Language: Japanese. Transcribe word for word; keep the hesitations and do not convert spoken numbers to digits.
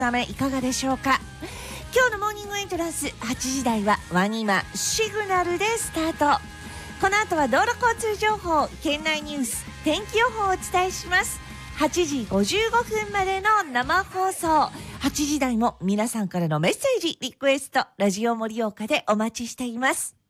ためいかがでしょうか。今日のモーニングエントランスはちじ台はワニマシグナルでスタート。この後は道路交通情報、県内ニュース、天気予報をお伝えします。はちじごじゅうごふんまでの生放送。はちじ台も皆さんからのメッセージ、リクエスト、ラジオ盛岡でお待ちしています。